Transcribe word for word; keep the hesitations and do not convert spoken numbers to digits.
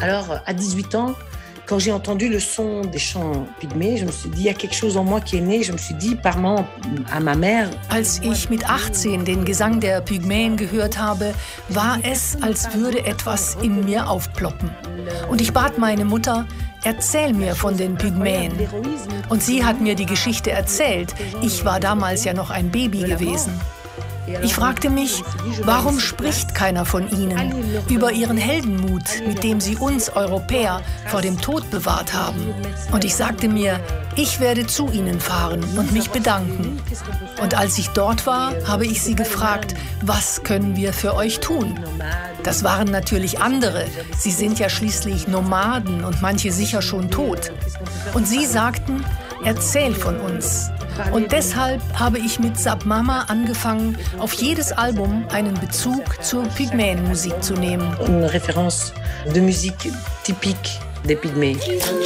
Alors, à dix-huit ans, quand j'ai entendu le son des chants pygmées, je me suis dit, il y a quelque chose en moi qui est né. Je me suis dit, parlant à ma mère. Als ich mit achtzehn den Gesang der Pygmäen gehört habe, war es, als würde etwas in mir aufploppen. Und ich bat meine Mutter, erzähl mir von den Pygmäen. Und sie hat mir die Geschichte erzählt. Ich war damals ja noch ein Baby gewesen. Ich fragte mich, warum spricht keiner von ihnen über ihren Heldenmut, mit dem sie uns Europäer vor dem Tod bewahrt haben? Und ich sagte mir, ich werde zu ihnen fahren und mich bedanken. Und als ich dort war, habe ich sie gefragt, was können wir für euch tun? Das waren natürlich andere. Sie sind ja schließlich Nomaden und manche sicher schon tot. Und sie sagten, erzähl von uns. Und deshalb habe ich mit Sabmama angefangen, auf jedes Album einen Bezug zur Pygmäenmusik zu nehmen. Eine Referenz de musique typique des Pygmées.